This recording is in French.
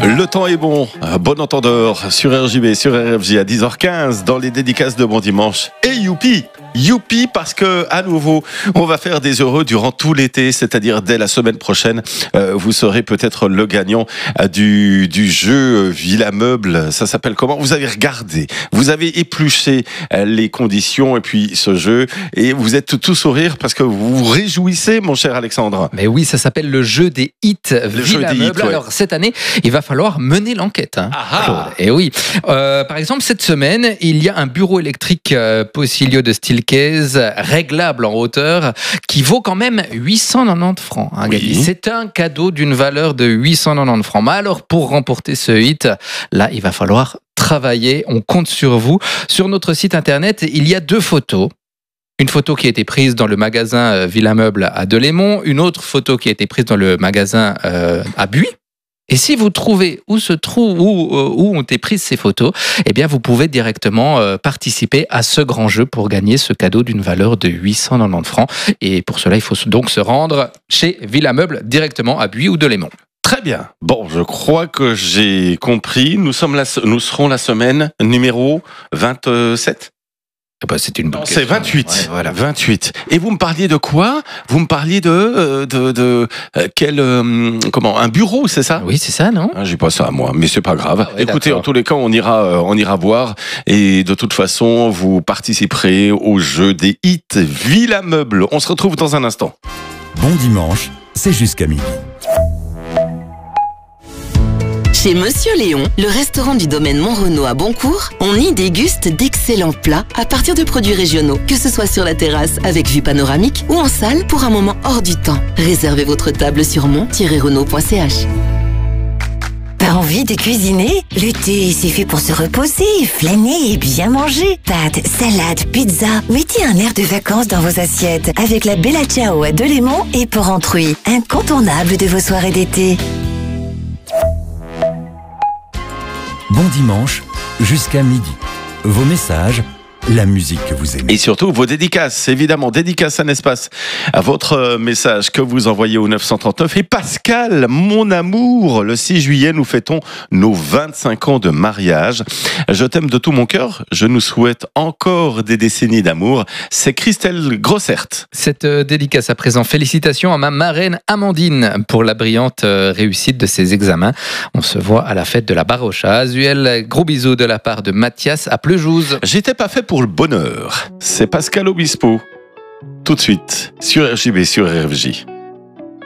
Le temps est bon, bon entendeur sur RJB, sur RFJ à 10h15 dans les dédicaces de Bon Dimanche. Et youpi parce que à nouveau on va faire des heureux durant tout l'été, c'est-à-dire dès la semaine prochaine vous serez peut-être le gagnant du jeu Villa Meuble. Ça s'appelle comment? Vous avez regardé, vous avez épluché les conditions et puis ce jeu et vous êtes tout sourire parce que vous vous réjouissez, mon cher Alexandre. Mais oui, ça s'appelle le jeu des hits Villa Meuble. Ouais. Alors cette année, il va falloir mener l'enquête. Claude. Et oui. Par exemple, cette semaine, il y a un bureau électrique Possilio de Steelcase réglable en hauteur qui vaut quand même 890 francs. Oui. C'est un cadeau d'une valeur de 890 francs. Mais alors, pour remporter ce hit, là, il va falloir travailler. On compte sur vous. Sur notre site internet, il y a 2 photos. Une photo qui a été prise dans le magasin Villa Meuble à Delémont, une autre photo qui a été prise dans le magasin à Buis. Et si vous trouvez où ont été prises ces photos, eh bien vous pouvez directement participer à ce grand jeu pour gagner ce cadeau d'une valeur de 890 francs. Et pour cela, il faut donc se rendre chez Villa Meuble directement à Buis ou Delémont. Très bien. Bon, je crois que j'ai compris. Nous serons la semaine numéro 27. C'est une bonne question. C'est 28. Ouais, voilà. 28. Et vous me parliez de quoi? Vous me parliez de quel un bureau, c'est ça? Oui, c'est ça, non? J'ai pas ça à moi, mais c'est pas grave. Ah ouais, écoutez, d'accord. en tous les cas, on ira voir et de toute façon, vous participerez au jeu des hits Villa Meuble. On se retrouve dans un instant. Bon dimanche, c'est jusqu'à midi. Chez Monsieur Léon, le restaurant du domaine Monrenault à Boncourt, on y déguste d'excellents plats à partir de produits régionaux, que ce soit sur la terrasse avec vue panoramique ou en salle pour un moment hors du temps. Réservez votre table sur mont-renault.ch. Pas envie de cuisiner? L'été, c'est fait pour se reposer, flâner et bien manger. Pâtes, salades, pizza. Mettez un air de vacances dans vos assiettes avec la Bella Ciao à Delémont et Port-Entruy, incontournable de vos soirées d'été. Bon dimanche, jusqu'à midi. Vos messages, la musique que vous aimez. Et surtout, vos dédicaces, évidemment, dédicace un espace à votre message que vous envoyez au 939. Et Pascal, mon amour, le 6 juillet, nous fêtons nos 25 ans de mariage. Je t'aime de tout mon cœur, je nous souhaite encore des décennies d'amour. C'est Christelle Grossert. Cette dédicace à présent, félicitations à ma marraine Amandine pour la brillante réussite de ses examens. On se voit à la fête de la Barocha à Azuel. Gros bisous de la part de Mathias à Pleujouz. J'étais pas fait pour le bonheur. C'est Pascal Obispo. Tout de suite, sur RJB, sur RFJ.